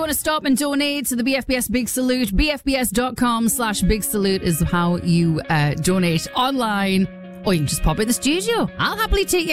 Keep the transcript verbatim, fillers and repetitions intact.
want to stop and donate to the B F B S Big Salute, b f b s dot com slash big salute is how you uh, donate online. Or you can just pop in the studio. I'll happily take your